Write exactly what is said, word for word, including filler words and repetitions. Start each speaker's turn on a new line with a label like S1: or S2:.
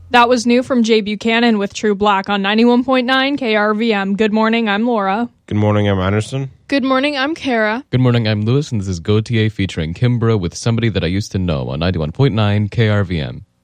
S1: That was new from Jay Buchanan with True Black on ninety-one point nine K R V M. Good morning, I'm Laura.
S2: Good morning, I'm Anderson.
S3: Good morning, I'm Kara.
S4: Good morning, I'm Lewis, and this is Gautier featuring Kimbra with Somebody That I Used to Know on ninety-one point nine K R V M.